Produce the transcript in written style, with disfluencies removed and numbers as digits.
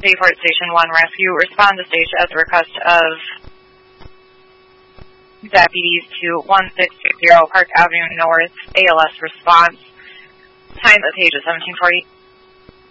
Bayport Station 1 Rescue. Respond to station at the request of deputies to 1660 Park Avenue North. ALS response. Time of page is 1740.